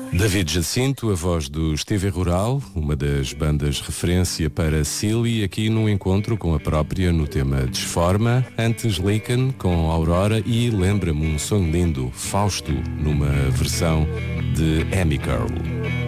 David Jacinto, a voz do Stevie Rural, uma das bandas referência para Silly, aqui num encontro com a própria no tema Desforma, antes Laken com Aurora e Lembra-me um sonho lindo, Fausto, numa versão de Amy Curl.